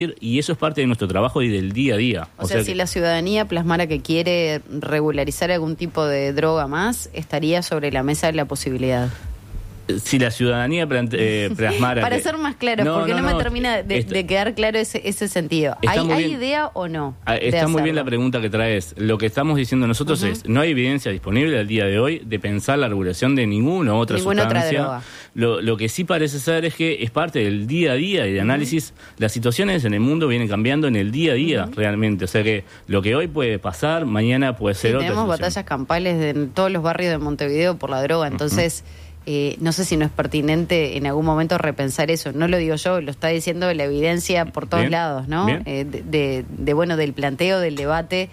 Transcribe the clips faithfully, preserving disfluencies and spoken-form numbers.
y eso es parte de nuestro trabajo y del día a día. O, o sea, sea, si que... la ciudadanía plasmara que quiere regularizar algún tipo de droga más, estaría sobre la mesa la posibilidad. Si la ciudadanía eh, plasmara... Para que... ser más claro, no, porque no, no, no no, me termina de, está... de quedar claro ese, ese sentido. ¿Hay, ¿Hay idea o no? Está muy bien la pregunta que traes. Lo que estamos diciendo nosotros uh-huh. es, no hay evidencia disponible al día de hoy de pensar la regulación de ninguna otra ninguna sustancia. Otra droga. Lo, lo que sí parece ser es que es parte del día a día y de análisis. Uh-huh. Las situaciones en el mundo vienen cambiando en el día a día uh-huh. realmente. O sea que lo que hoy puede pasar, mañana puede ser sí, otra tenemos situación. Batallas campales de, en todos los barrios de Montevideo por la droga, entonces... Uh-huh. Eh, no sé si no es pertinente en algún momento repensar eso. No lo digo yo, lo está diciendo la evidencia por todos bien, lados, ¿no? Eh, de, de, de, bueno, del planteo, del debate.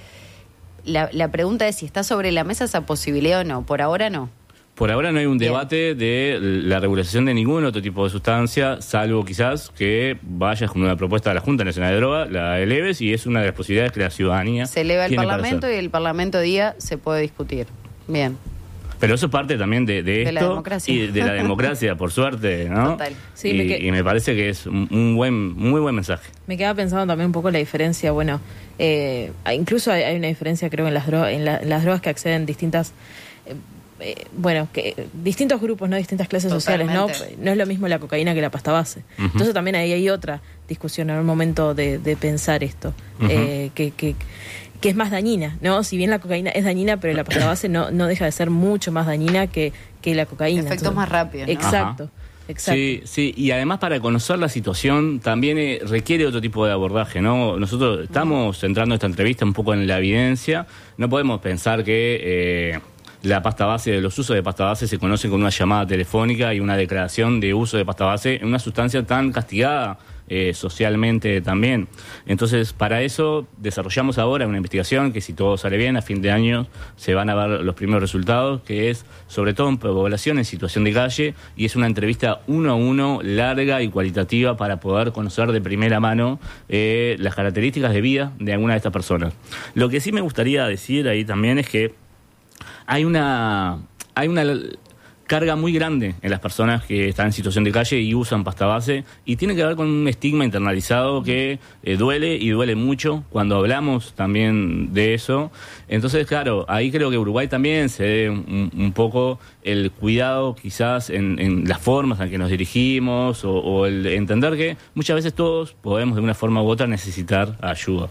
La, la pregunta es si está sobre la mesa esa posibilidad o no. Por ahora no. Por ahora no hay un bien. debate de la regulación de ningún otro tipo de sustancia, salvo quizás que vayas con una propuesta de la Junta Nacional de Droga, la eleves, y es una de las posibilidades que la ciudadanía se eleva al tiene Parlamento y el Parlamento diga se puede discutir. Bien. Pero eso es parte también de, de esto de la democracia. y de la democracia, por suerte, ¿no? Total. Sí, y, me que... y me parece que es un, un buen, muy buen mensaje. Me quedaba pensando también un poco la diferencia, bueno, eh, incluso hay, hay una diferencia creo en las drogas, en, la, en las drogas que acceden distintas, eh, eh, bueno, que distintos grupos, no distintas clases Totalmente. sociales, no, no es lo mismo la cocaína que la pasta base. Uh-huh. Entonces también ahí hay otra discusión en el momento de, de pensar esto, uh-huh. eh, que, que que es más dañina, ¿no? Si bien la cocaína es dañina, pero la pasta base no, no deja de ser mucho más dañina que, que la cocaína. Efectos Entonces, más rápidos, ¿no? Exacto. Ajá. Exacto. Sí, sí, y además para conocer la situación también eh, requiere otro tipo de abordaje, ¿no? Nosotros estamos centrando esta entrevista un poco en la evidencia, no podemos pensar que eh, la pasta base, los usos de pasta base se conocen con una llamada telefónica y una declaración de uso de pasta base en una sustancia tan castigada Eh, socialmente también. Entonces, para eso desarrollamos ahora una investigación que, si todo sale bien, a fin de año se van a ver los primeros resultados, que es sobre todo en población en situación de calle, y es una entrevista uno a uno, larga y cualitativa, para poder conocer de primera mano eh, las características de vida de alguna de estas personas. Lo que sí me gustaría decir ahí también es que hay una hay una carga muy grande en las personas que están en situación de calle y usan pasta base, y tiene que ver con un estigma internalizado que eh, duele y duele mucho cuando hablamos también de eso. Entonces, claro, ahí creo que Uruguay también se dé un, un poco el cuidado quizás en, en las formas en que nos dirigimos, o, o el entender que muchas veces todos podemos de una forma u otra necesitar ayuda.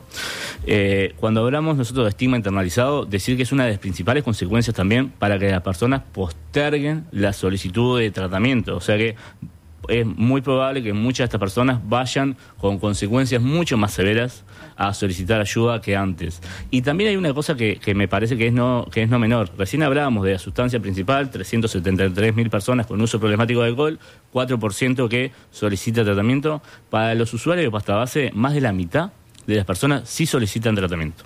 Eh, cuando hablamos nosotros de estigma internalizado, decir que es una de las principales consecuencias también para que las personas posterguen la solicitud de tratamiento. O sea que es muy probable que muchas de estas personas vayan con consecuencias mucho más severas a solicitar ayuda que antes. Y también hay una cosa que, que me parece que es no que es no menor. Recién hablábamos de la sustancia principal, trescientas setenta y tres mil personas con uso problemático de alcohol, cuatro por ciento que solicita tratamiento. Para los usuarios de pasta base, más de la mitad de las personas sí solicitan tratamiento.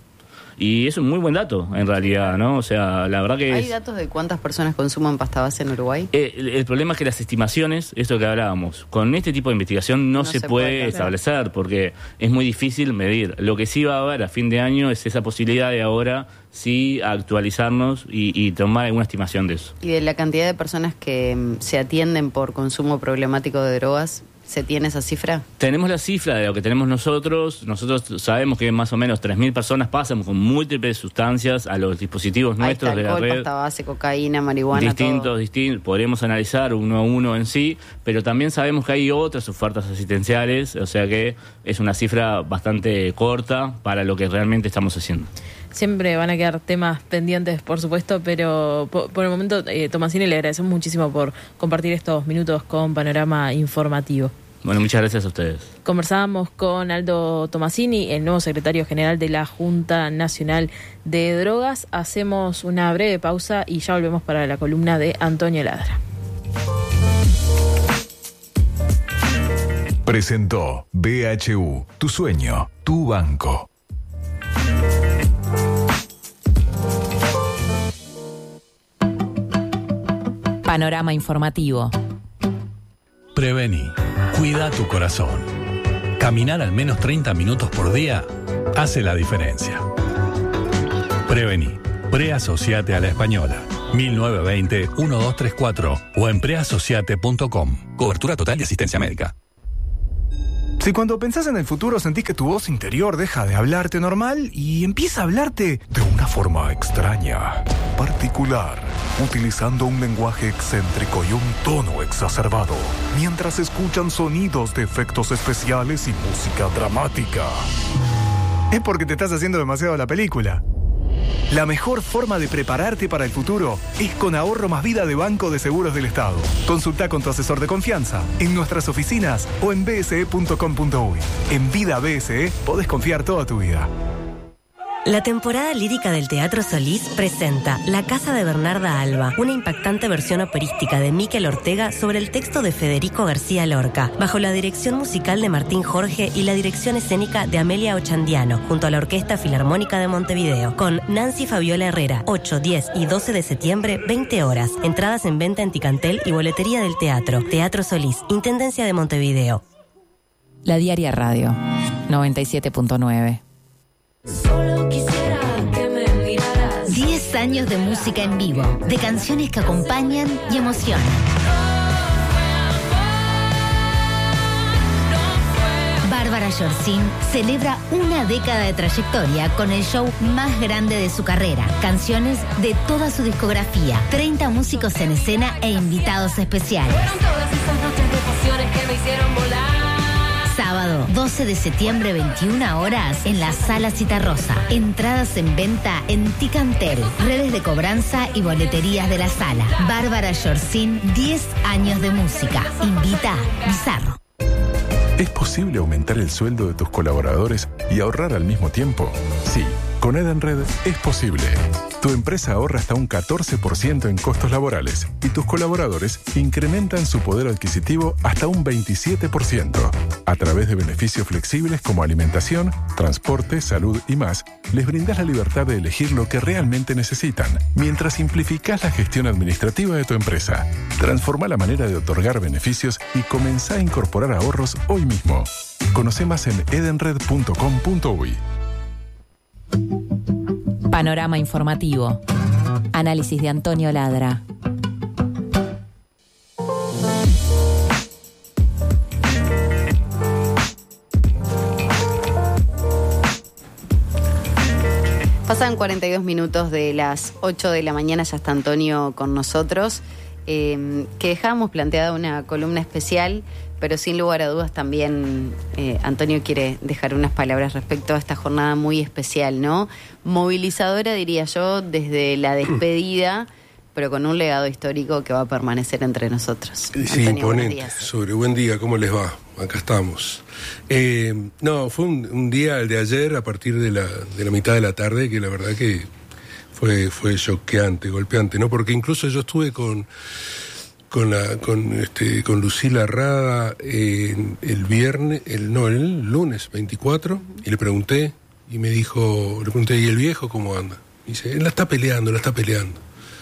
Y es un muy buen dato, en realidad, ¿no? O sea, la verdad que ¿Hay es... datos de cuántas personas consuman pasta base en Uruguay? Eh, el, el problema es que las estimaciones, esto que hablábamos, con este tipo de investigación no, no se, se puede, puede establecer, porque es muy difícil medir. Lo que sí va a haber a fin de año es esa posibilidad de ahora sí actualizarnos y, y tomar alguna estimación de eso. ¿Y de la cantidad de personas que um, se atienden por consumo problemático de drogas? ¿Se tiene esa cifra? Tenemos la cifra de lo que tenemos nosotros. Nosotros sabemos que más o menos tres mil personas pasan con múltiples sustancias a los dispositivos nuestros de la red. Pasta base, cocaína, marihuana, distintos, todo. distintos. Podríamos analizar uno a uno en sí, pero también sabemos que hay otras ofertas asistenciales, o sea que es una cifra bastante corta para lo que realmente estamos haciendo. Siempre van a quedar temas pendientes, por supuesto, pero por, por el momento, eh, Tomasini, le agradecemos muchísimo por compartir estos minutos con Panorama Informativo. Bueno, muchas gracias a ustedes. Conversábamos con Aldo Tomasini, el nuevo secretario general de la Junta Nacional de Drogas. Hacemos una breve pausa y ya volvemos para la columna de Antonio Ladra. Presentó B H U, tu sueño, tu banco. Panorama Informativo. Prevení. Cuida tu corazón. Caminar al menos treinta minutos por día hace la diferencia. Prevení. Preasociate a la Española. mil novecientos veinte, doce treinta y cuatro o en preasociate punto com. Cobertura total de asistencia médica. Si cuando pensás en el futuro sentís que tu voz interior deja de hablarte normal y empieza a hablarte de una forma extraña, particular, utilizando un lenguaje excéntrico y un tono exacerbado, mientras escuchan sonidos de efectos especiales y música dramática, es porque te estás haciendo demasiado la película. La mejor forma de prepararte para el futuro es con Ahorro Más Vida de Banco de Seguros del Estado. Consulta con tu asesor de confianza en nuestras oficinas o en b s e punto com punto u y. En Vida B S E podés confiar toda tu vida. La temporada lírica del Teatro Solís presenta La Casa de Bernarda Alba, una impactante versión operística de Miquel Ortega sobre el texto de Federico García Lorca, bajo la dirección musical de Martín Jorge y la dirección escénica de Amelia Ochandiano, junto a la Orquesta Filarmónica de Montevideo, con Nancy Fabiola Herrera, ocho, diez y doce de septiembre, veinte horas. Entradas en venta en Ticantel y boletería del teatro. Teatro Solís, Intendencia de Montevideo. La Diaria Radio, noventa y siete punto nueve. Solo quisiera que me miraras. diez años de música en vivo, de canciones que acompañan y emocionan. Bárbara Yorcín celebra una década de trayectoria con el show más grande de su carrera. Canciones de toda su discografía, treinta músicos en escena e invitados especiales. Fueron todas esas noches de pasiones que me hicieron volar. Sábado, doce de septiembre, veintiuna horas, en la Sala Citarrosa. Entradas en venta en Ticantel, redes de cobranza y boleterías de la sala. Bárbara Yorcín, diez años de música. Invita Bizarro. ¿Es posible aumentar el sueldo de tus colaboradores y ahorrar al mismo tiempo? Sí, con Edenred es posible. Tu empresa ahorra hasta un catorce por ciento en costos laborales y tus colaboradores incrementan su poder adquisitivo hasta un veintisiete por ciento. A través de beneficios flexibles como alimentación, transporte, salud y más, les brindas la libertad de elegir lo que realmente necesitan, mientras simplificás la gestión administrativa de tu empresa. Transforma la manera de otorgar beneficios y comenzá a incorporar ahorros hoy mismo. Conoce más en edenred punto com punto u y. Panorama informativo. Análisis de Antonio Ladra. Pasan cuarenta y dos minutos de las ocho de la mañana, ya está Antonio con nosotros, eh, que dejábamos planteada una columna especial, pero sin lugar a dudas también eh, Antonio quiere dejar unas palabras respecto a esta jornada muy especial, ¿no? Movilizadora, diría yo, desde la despedida, pero con un legado histórico que va a permanecer entre nosotros. Sí, Antonio, imponente. Sobre buen día, ¿cómo les va? Acá estamos. Eh, no, fue un, un día, el de ayer, a partir de la, de la mitad de la tarde, que la verdad que fue, fue choqueante, golpeante, ¿no? Porque incluso yo estuve con... con la con este con Lucila Rada eh, el viernes el no el lunes veinticuatro y le pregunté y me dijo le pregunté ¿y el viejo cómo anda? Y dice, él la está peleando, la está peleando.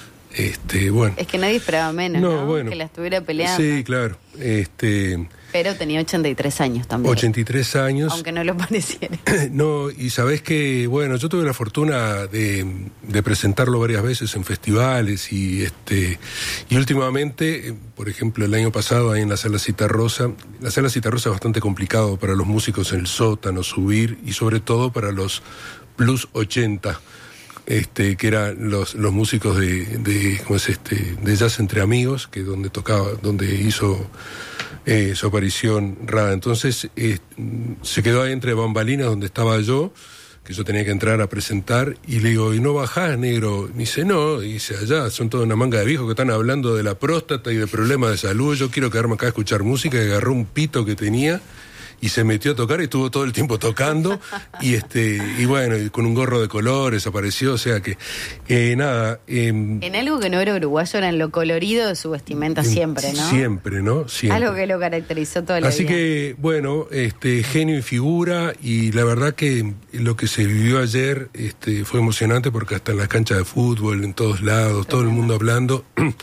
Este, bueno. Es que nadie esperaba menos, ¿no? ¿no? Bueno, que la estuviera peleando. Sí, claro. Este Pero tenía ochenta y tres años también. ochenta y tres años. Aunque no lo pareciera. No, y sabés que, bueno, yo tuve la fortuna de, de presentarlo varias veces en festivales y este y últimamente, por ejemplo, el año pasado ahí en la Sala Citarrosa, la Sala Citarrosa es bastante complicado para los músicos en el sótano subir y sobre todo para los plus ochenta. Este, que eran los, los músicos de, de, ¿cómo es este? de Jazz Entre Amigos, que donde tocaba, donde hizo eh, su aparición Rada. Entonces eh, se quedó ahí entre bambalinas donde estaba yo, que yo tenía que entrar a presentar, y le digo, ¿y no bajás, negro? Me dice, no, y dice, allá son toda una manga de viejos que están hablando de la próstata y de problemas de salud, yo quiero quedarme acá a escuchar música, y agarró un pito que tenía y se metió a tocar y estuvo todo el tiempo tocando y este y bueno, y con un gorro de colores apareció, o sea que eh, nada eh, en algo que no era uruguayo, era en lo colorido de su vestimenta siempre, ¿no? Siempre, ¿no? Siempre. Algo que lo caracterizó toda la Así vida. que, bueno, este genio y figura, y la verdad que lo que se vivió ayer este fue emocionante porque hasta en las canchas de fútbol, en todos lados, todo el mundo hablando.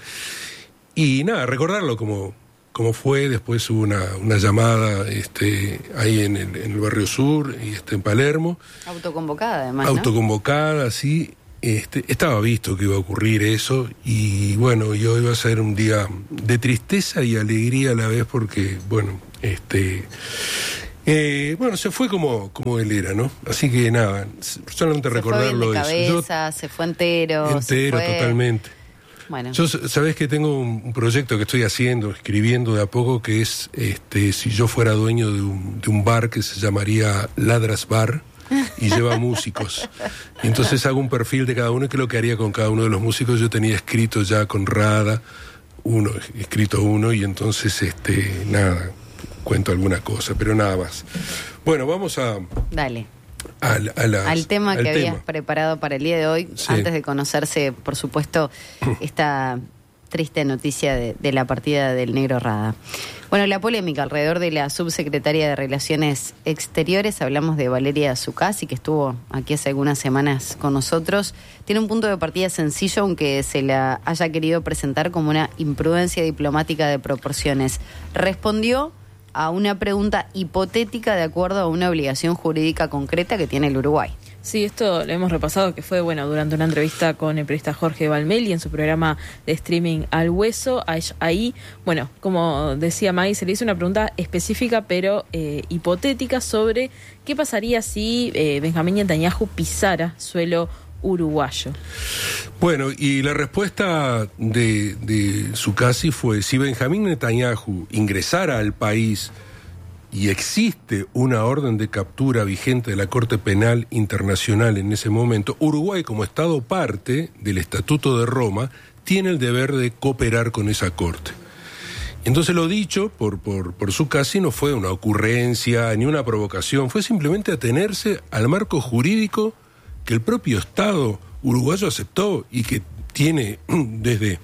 Y nada, recordarlo como como fue. Después hubo una, una llamada este, ahí en el, en el Barrio Sur, y este, en Palermo. Autoconvocada, además, ¿no? Autoconvocada, sí. Este, estaba visto que iba a ocurrir eso, y bueno, y hoy va a ser un día de tristeza y alegría a la vez, porque, bueno, este Eh, bueno, se fue como, como él era, ¿no? Así que nada, solamente se recordarlo fue bien de eso. cabeza, Yo, se fue entero. Entero, se fue... totalmente. Bueno. Yo, sabés que tengo un, un proyecto que estoy haciendo, escribiendo de a poco, que es, este, si yo fuera dueño de un, de un bar que se llamaría Ladras Bar, y lleva músicos. Y entonces hago un perfil de cada uno, y que lo que haría con cada uno de los músicos. Yo tenía escrito ya con Rada, uno, escrito uno, y entonces, este, nada, cuento alguna cosa, pero nada más. Bueno, vamos a... Dale. A, a las, al tema al que tema. habías preparado para el día de hoy, sí. Antes de conocerse, por supuesto, esta triste noticia de, de la partida del Negro Rada. Bueno, la polémica alrededor de la subsecretaria de Relaciones Exteriores, hablamos de Valeria Zuccasi, que estuvo aquí hace algunas semanas con nosotros, tiene un punto de partida sencillo, aunque se la haya querido presentar como una imprudencia diplomática de proporciones. Respondió a una pregunta hipotética de acuerdo a una obligación jurídica concreta que tiene el Uruguay. Sí, esto lo hemos repasado, que fue bueno durante una entrevista con el periodista Jorge Valmeli en su programa de streaming Al Hueso. Ahí, bueno, como decía May, se le hizo una pregunta específica pero eh, hipotética sobre qué pasaría si eh, Benjamín Netanyahu pisara suelo uruguayo. Bueno, y la respuesta de, de Zuccasi fue: si Benjamín Netanyahu ingresara al país y existe una orden de captura vigente de la Corte Penal Internacional en ese momento, Uruguay, como Estado parte del Estatuto de Roma, tiene el deber de cooperar con esa Corte. Entonces lo dicho por, por, por Zuccasi no fue una ocurrencia ni una provocación, fue simplemente atenerse al marco jurídico que el propio Estado uruguayo aceptó y que tiene desde,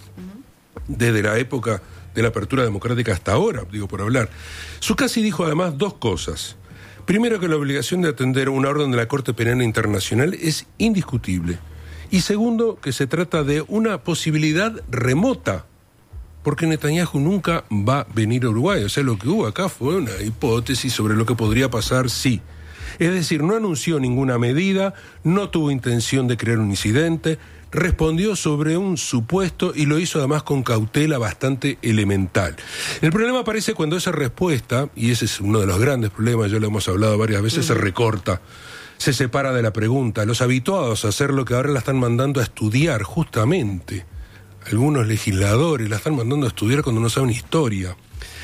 desde la época de la apertura democrática hasta ahora, digo por hablar. Zuccasi dijo además dos cosas. Primero, que la obligación de atender una orden de la Corte Penal Internacional es indiscutible. Y segundo, que se trata de una posibilidad remota, porque Netanyahu nunca va a venir a Uruguay. O sea, lo que hubo acá fue una hipótesis sobre lo que podría pasar si. Es decir, no anunció ninguna medida, no tuvo intención de crear un incidente, respondió sobre un supuesto y lo hizo además con cautela bastante elemental. El problema aparece cuando esa respuesta, y ese es uno de los grandes problemas, ya lo hemos hablado varias veces, uh-huh. se recorta, se separa de la pregunta. Los habituados a hacer lo que ahora la están mandando a estudiar, justamente, algunos legisladores la están mandando a estudiar cuando no saben historia.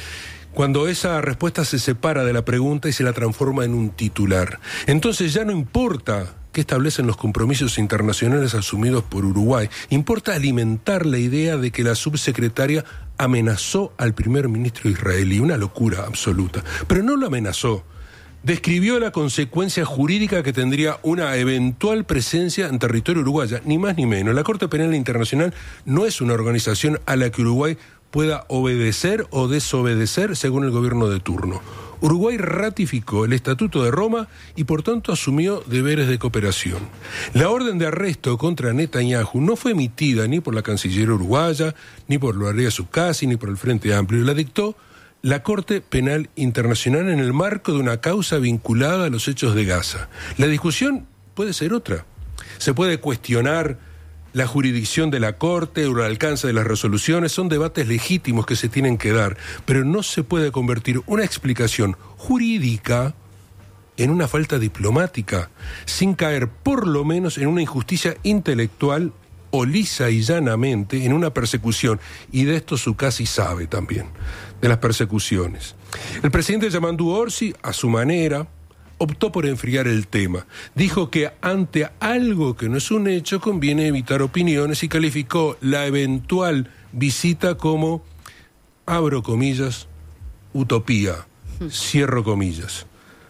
Cuando esa respuesta se separa de la pregunta y se la transforma en un titular. Entonces ya no importa qué establecen los compromisos internacionales asumidos por Uruguay, importa alimentar la idea de que la subsecretaria amenazó al primer ministro israelí, una locura absoluta. Pero no lo amenazó, describió la consecuencia jurídica que tendría una eventual presencia en territorio uruguayo, ni más ni menos. La Corte Penal Internacional no es una organización a la que Uruguay pueda obedecer o desobedecer según el gobierno de turno. Uruguay ratificó el Estatuto de Roma y por tanto asumió deberes de cooperación. La orden de arresto contra Netanyahu no fue emitida ni por la Cancillería uruguaya, ni por Valeria Zuccasi, ni por el Frente Amplio. La dictó la Corte Penal Internacional en el marco de una causa vinculada a los hechos de Gaza. La discusión puede ser otra. Se puede cuestionar la jurisdicción de la Corte o el alcance de las resoluciones, son debates legítimos que se tienen que dar, pero no se puede convertir una explicación jurídica en una falta diplomática, sin caer por lo menos en una injusticia intelectual o lisa y llanamente en una persecución, y de esto Zuccasi sabe también, de las persecuciones. El presidente Yamandu Orsi, a su manera, optó por enfriar el tema. Dijo que ante algo que no es un hecho conviene evitar opiniones y calificó la eventual visita como, abro comillas, utopía, cierro comillas.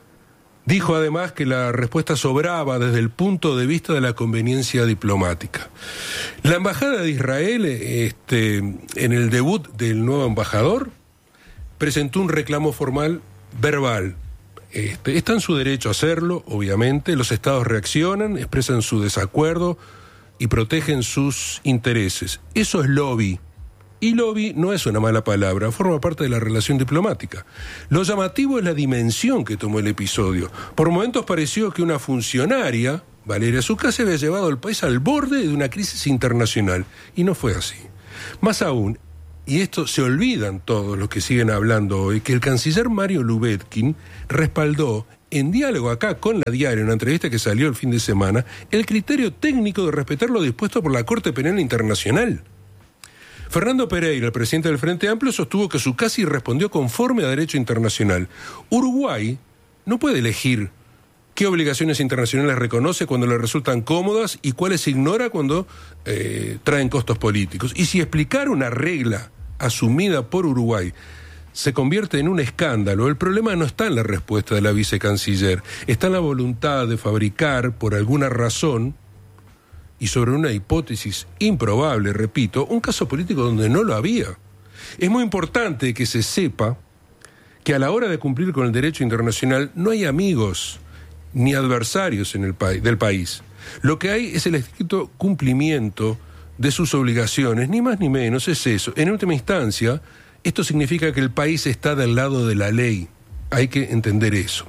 Dijo además que la respuesta sobraba desde el punto de vista de la conveniencia diplomática. La embajada de Israel, este, en el debut del nuevo embajador, presentó un reclamo formal verbal. Este, está en su derecho a hacerlo, obviamente. Los estados reaccionan, expresan su desacuerdo y protegen sus intereses. Eso es lobby. Y lobby no es una mala palabra, forma parte de la relación diplomática. Lo llamativo es la dimensión que tomó el episodio. Por momentos pareció que una funcionaria, Valeria Zuccasi, había llevado al país al borde de una crisis internacional. Y no fue así. Más aún, y esto se olvidan todos los que siguen hablando hoy, que el canciller Mario Lubetkin respaldó en diálogo acá con La Diaria, en una entrevista que salió el fin de semana, el criterio técnico de respetar lo dispuesto por la Corte Penal Internacional. Fernando Pereira, el presidente del Frente Amplio, sostuvo que Zuccasi respondió conforme a derecho internacional. Uruguay no puede elegir qué obligaciones internacionales reconoce cuando le resultan cómodas y cuáles ignora cuando eh, traen costos políticos. Y si explicar una regla asumida por Uruguay se convierte en un escándalo, el problema no está en la respuesta de la vicecanciller, está en la voluntad de fabricar, por alguna razón, y sobre una hipótesis improbable, repito, un caso político donde no lo había. Es muy importante que se sepa que a la hora de cumplir con el derecho internacional no hay amigos ni adversarios en el pa- del país. Lo que hay es el estricto cumplimiento de sus obligaciones, ni más ni menos, es eso. En última instancia, esto significa que el país está del lado de la ley. Hay que entender eso.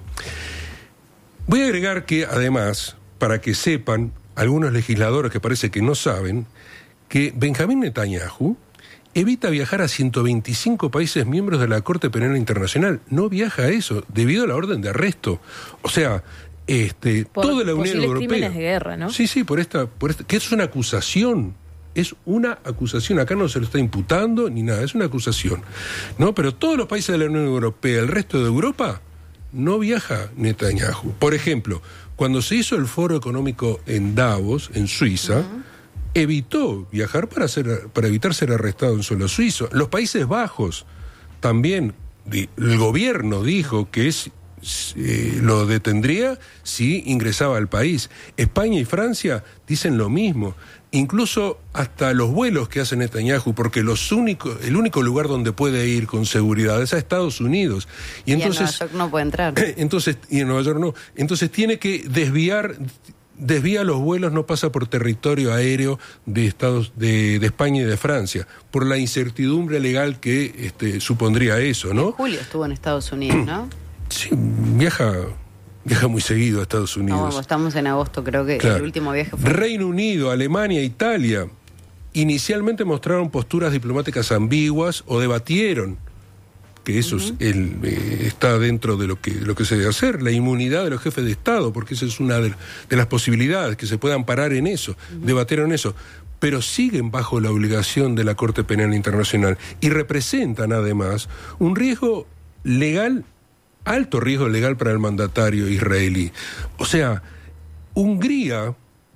Voy a agregar que, además, para que sepan algunos legisladores que parece que no saben, que Benjamín Netanyahu evita viajar a ciento veinticinco países miembros de la Corte Penal Internacional. No viaja a eso, debido a la orden de arresto. O sea, este, por toda la Unión posibles Europea... crímenes de guerra, ¿no? Sí, sí, por esta, por esta... que es una acusación. Es una acusación. Acá no se lo está imputando ni nada, es una acusación. ¿No? Pero todos los países de la Unión Europea, el resto de Europa, no viaja Netanyahu. Por ejemplo, cuando se hizo el foro económico en Davos, en Suiza, uh-huh. evitó viajar para, ser, para evitar ser arrestado en suelo suizo. Los Países Bajos también, el gobierno dijo que es, eh, lo detendría si ingresaba al país. España y Francia dicen lo mismo. Incluso hasta los vuelos que hace Netanyahu, porque los únicos, el único lugar donde puede ir con seguridad es a Estados Unidos. Y, entonces, y en Nueva York no puede entrar. Entonces, y en Nueva York no. Entonces tiene que desviar, desvía los vuelos, no pasa por territorio aéreo de Estados, de, de España y de Francia, por la incertidumbre legal que este, supondría eso, ¿no? En julio estuvo en Estados Unidos, ¿no? Sí, viaja... Viaja muy seguido a Estados Unidos. No, estamos en agosto, creo que claro. El último viaje fue... Reino Unido, Alemania, Italia, inicialmente mostraron posturas diplomáticas ambiguas o debatieron, que eso uh-huh. es el, eh, está dentro de lo que, lo que se debe hacer, la inmunidad de los jefes de Estado, porque esa es una de, de las posibilidades, que se puedan parar en eso, uh-huh. debatieron eso. Pero siguen bajo la obligación de la Corte Penal Internacional y representan además un riesgo legal, alto riesgo legal para el mandatario israelí. O sea, Hungría,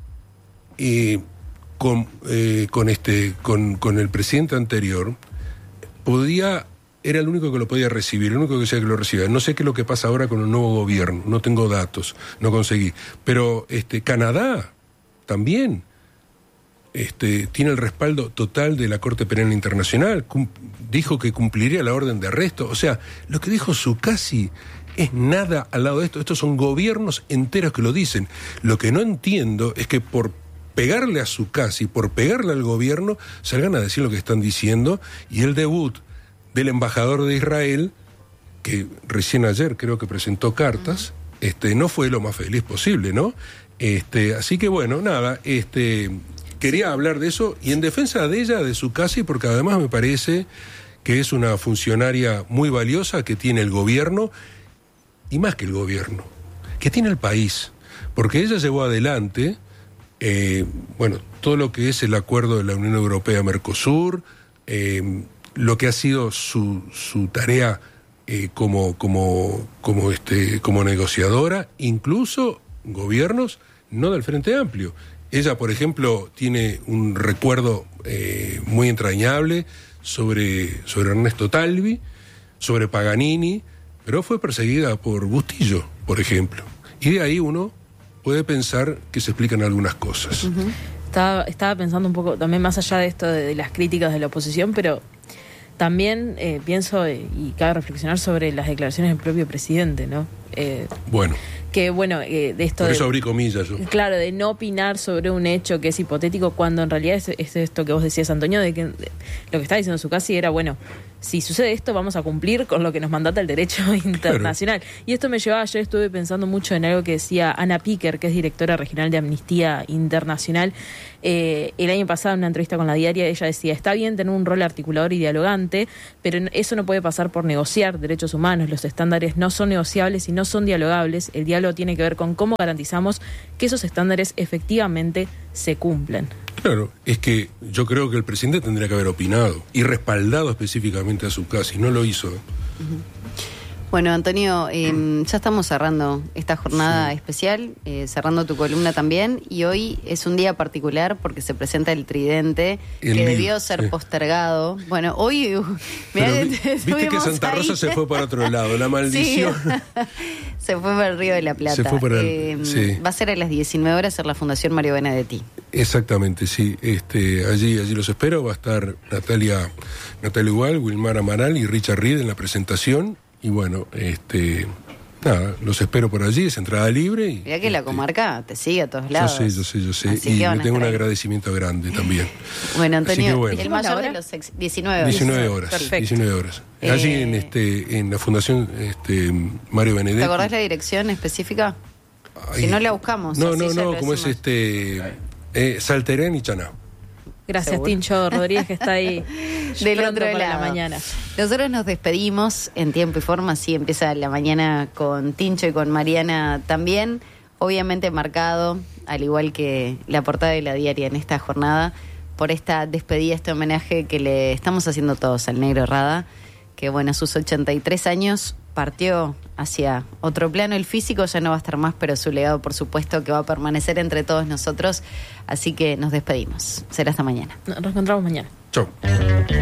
eh, con, eh, con, este, con, con el presidente anterior, podía, era el único que lo podía recibir, el único que decía que lo recibía. No sé qué es lo que pasa ahora con el nuevo gobierno, no tengo datos, no conseguí. Pero este, Canadá también este, tiene el respaldo total de la Corte Penal Internacional, cum, dijo que cumpliría la orden de arresto. O sea, lo que dijo Zuccasi es nada al lado de esto. Estos son gobiernos enteros que lo dicen. Lo que no entiendo es que por pegarle a Zuccasi, por pegarle al gobierno, salgan a decir lo que están diciendo, y el debut del embajador de Israel, que recién ayer creo que presentó cartas, este, no fue lo más feliz posible, ¿no? Este, así que bueno, nada, este... quería hablar de eso y en defensa de ella, de Zuccasi, porque además me parece que es una funcionaria muy valiosa que tiene el gobierno, y más que el gobierno, que tiene el país, porque ella llevó adelante, eh, bueno, todo lo que es el acuerdo de la Unión Europea-Mercosur, eh, lo que ha sido su, su tarea eh, como, como, como, este, como negociadora, incluso gobiernos no del Frente Amplio. Ella, por ejemplo, tiene un recuerdo eh, muy entrañable sobre, sobre Ernesto Talvi, sobre Paganini, pero fue perseguida por Bustillo, por ejemplo. Y de ahí uno puede pensar que se explican algunas cosas. Uh-huh. Estaba, estaba pensando un poco, también más allá de esto de, de las críticas de la oposición, pero también eh, pienso, eh, y cabe reflexionar sobre las declaraciones del propio presidente, ¿no? Eh, bueno. Que bueno, eh, de esto Por eso de, abrí comillas yo. Claro, de no opinar sobre un hecho que es hipotético, cuando en realidad es, es esto que vos decías, Antonio, de que de, lo que estaba diciendo Zuccasi era, bueno, si sucede esto, vamos a cumplir con lo que nos mandata el derecho internacional. Claro. Y esto me llevaba, ayer estuve pensando mucho en algo que decía Ana Picker, que es directora regional de Amnistía Internacional. Eh, el año pasado, en una entrevista con La Diaria, ella decía, está bien tener un rol articulador y dialogante, pero eso no puede pasar por negociar derechos humanos. Los estándares no son negociables y no son dialogables. El diálogo tiene que ver con cómo garantizamos que esos estándares efectivamente se cumplen. Claro, es que yo creo que el presidente tendría que haber opinado y respaldado específicamente a su caso, y no lo hizo. Uh-huh. Bueno, Antonio, eh, ya estamos cerrando esta jornada sí. especial, eh, cerrando tu columna también, y hoy es un día particular porque se presenta el Tridente, el que debió ser sí. postergado. Bueno, hoy... Uh, mirá, vi, viste que Santa Rosa ahí. Se fue para otro lado, la maldición. Sí. Se fue para el Río de la Plata. Se fue para el, eh, sí. Va a ser a las diecinueve horas en la Fundación Mario Benedetti. Exactamente, sí. Este, allí, allí los espero. Va a estar Natalia, Natalia Igual, Wilmar Amaral y Richard Reed en la presentación. Y bueno, este, nada, los espero por allí, es entrada libre. Y, Mirá que la este, comarca te sigue a todos lados. Yo sé, yo sé, yo sé. Así y le tengo un agradecimiento grande también. Bueno, Antonio, bueno. el mayor de los ex, diecinueve horas. diecinueve horas. Perfecto. diecinueve horas. Eh, allí en este, en la Fundación este, Mario Benedetti. ¿Te acordás la dirección específica? Ay, si no la buscamos. No, no, no, como es este eh, Salterén y Chaná. Gracias, ¿seguro? Tincho Rodríguez, que está ahí del otro lado. La mañana. Nosotros nos despedimos en tiempo y forma, así empieza la mañana con Tincho y con Mariana también, obviamente marcado, al igual que la portada de La Diaria en esta jornada, por esta despedida, este homenaje que le estamos haciendo todos al Negro Rada, que bueno, a sus ochenta y tres años partió hacia otro plano. El físico ya no va a estar más, pero su legado, por supuesto, que va a permanecer entre todos nosotros. Así que nos despedimos. Será hasta mañana. Nos encontramos mañana. Chau.